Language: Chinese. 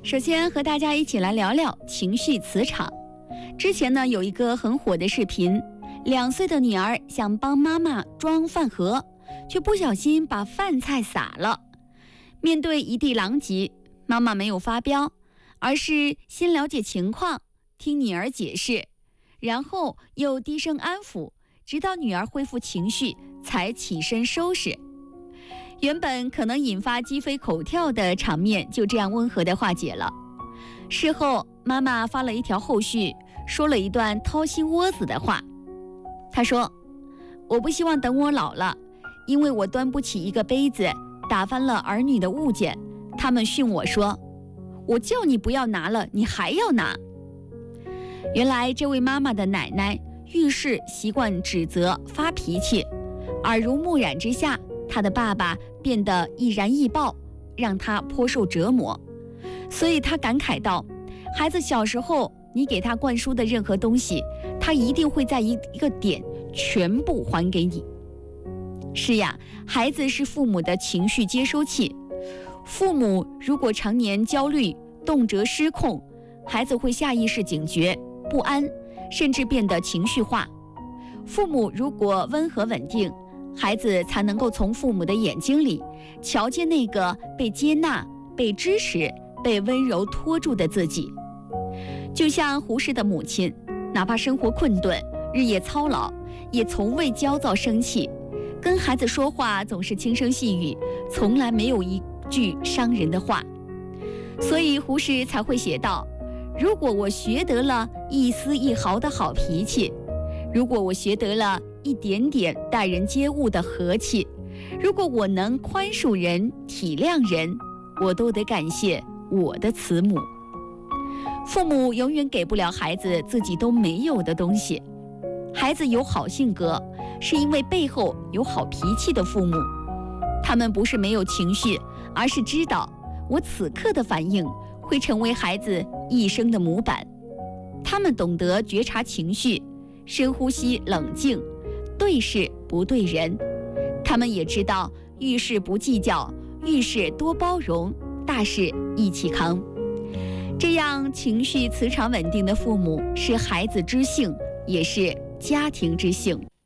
首先和大家一起来聊聊情绪磁场。之前呢，有一个很火的视频，2岁的女儿想帮妈妈装饭盒，却不小心把饭菜洒了。面对一地狼藉，妈妈没有发飙，而是先了解情况，听女儿解释，然后又低声安抚，直到女儿恢复情绪，才起身收拾。原本可能引发鸡飞狗跳的场面，就这样温和地化解了。事后，妈妈发了一条后续，说了一段掏心窝子的话。她说：“我不希望等我老了，因为我端不起一个杯子，打翻了儿女的物件，他们训我说，我叫你不要拿了，你还要拿。”原来这位妈妈的奶奶遇事习惯指责发脾气，耳濡目染之下，她的爸爸变得易燃易爆，让她颇受折磨。所以她感慨道，孩子小时候你给他灌输的任何东西，他一定会在一个点全部还给你。是呀，孩子是父母的情绪接收器，父母如果常年焦虑，动辄失控，孩子会下意识警觉不安，甚至变得情绪化。父母如果温和稳定，孩子才能够从父母的眼睛里瞧见那个被接纳、被支持、被温柔托住的自己。就像胡适的母亲，哪怕生活困顿，日夜操劳，也从未焦躁生气，跟孩子说话总是轻声细语，从来没有一句伤人的话。所以胡适才会写道，如果我学得了一丝一毫的好脾气，如果我学得了一点点待人接物的和气，如果我能宽恕人、体谅人，我都得感谢我的慈母。父母永远给不了孩子自己都没有的东西。孩子有好性格，是因为背后有好脾气的父母。他们不是没有情绪，而是知道我此刻的反应会成为孩子一生的模板。他们懂得觉察情绪，深呼吸冷静，对事不对人。他们也知道遇事不计较，遇事多包容，大事一起扛。这样情绪磁场稳定的父母，是孩子之幸，也是家庭之幸。